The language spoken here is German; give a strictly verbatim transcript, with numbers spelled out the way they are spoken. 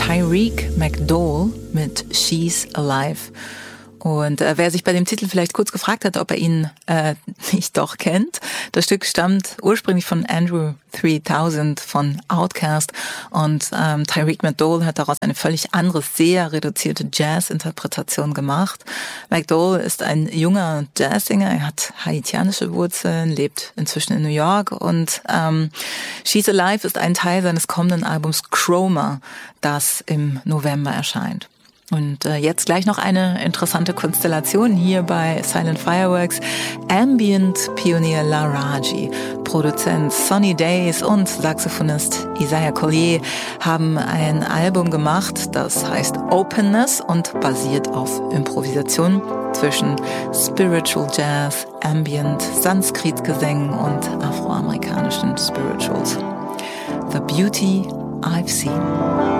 Tyreek McDowell mit She's Alive. Und äh, wer sich bei dem Titel vielleicht kurz gefragt hat, ob er ihn äh, nicht doch kennt, das Stück stammt ursprünglich von Andrew dreitausend von Outkast und ähm, Tyreek McDowell hat daraus eine völlig andere, sehr reduzierte Jazz-Interpretation gemacht. McDowell ist ein junger Jazzsänger, er hat haitianische Wurzeln, lebt inzwischen in New York und ähm, She's Alive ist ein Teil seines kommenden Albums Chroma, das im November erscheint. Und äh, jetzt gleich noch eine interessante Konstellation hier bei Silent Fireworks. Ambient-Pionier Laraji, Produzent Sonny Days und Saxophonist Isaiah Collier haben ein Album gemacht, das heißt Openness und basiert auf Improvisation zwischen Spiritual Jazz, Ambient, Sanskrit-Gesängen und afroamerikanischen Spirituals. The Beauty I've Seen.